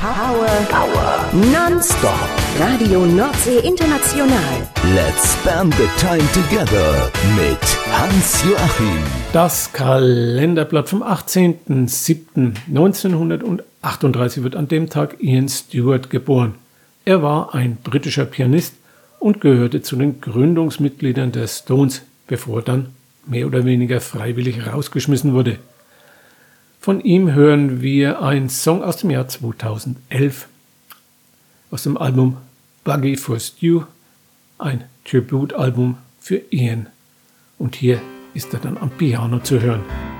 Power. Nonstop. Radio Nordsee International. Let's spend the time together mit Hans-Joachim. Das Kalenderblatt vom 18.07.1938 wird an dem Tag Ian Stewart geboren. Er war ein britischer Pianist und gehörte zu den Gründungsmitgliedern der Stones, bevor er dann mehr oder weniger freiwillig rausgeschmissen wurde. Von ihm hören wir einen Song aus dem Jahr 2011, aus dem Album Buggy for Stew, ein Tributalbum für Ian. Und hier ist er dann am Piano zu hören.